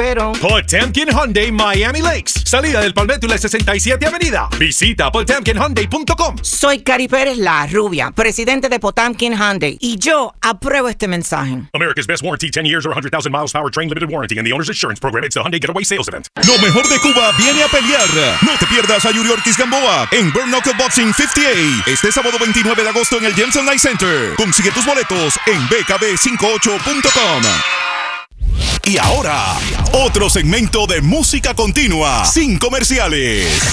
pero... Potemkin Hyundai Miami Lakes. Salida del Palmetto y la 67 Avenida. Visita potemkinhyundai.com. Soy Cari Pérez, la rubia, presidente de Potemkin Hyundai, y yo apruebo este mensaje. America's best warranty, 10 years or 100,000 miles powertrain limited warranty and the owner's insurance program. It's the Hyundai Getaway Sales Event. Lo mejor de Cuba viene a pelear. No te pierdas a Yuri Ortiz Gamboa en Bare Knuckle Boxing 58 este sábado 29 de agosto en el Jameson Light Center. Consigue tus boletos en bkb58.com. Y ahora, otro segmento de música continua, sin comerciales.